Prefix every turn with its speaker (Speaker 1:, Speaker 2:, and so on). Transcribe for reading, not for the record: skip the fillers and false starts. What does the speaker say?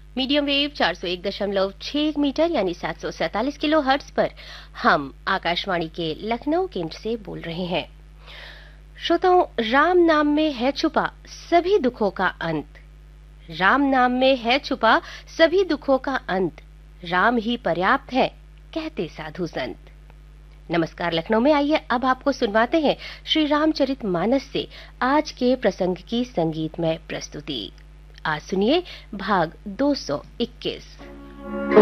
Speaker 1: Medium wave 401.6 metre यानी 747 kilo hertz पर हम आकाशवाणी के लखनऊ केंद्र से बोल रहे हैं। श्रोताओं, राम नाम में है छुपा सभी दुखों का अंत। राम नाम में है छुपा सभी दुखों का अंत। राम ही पर्याप्त है कहते साधु संत। नमस्कार लखनऊ में आइए अब आपको सुनवाते हैं श्री रामचरितमानस से आज के प्रसंग की संगीतमय प्रस्तुति। आज सुनिए भाग 221।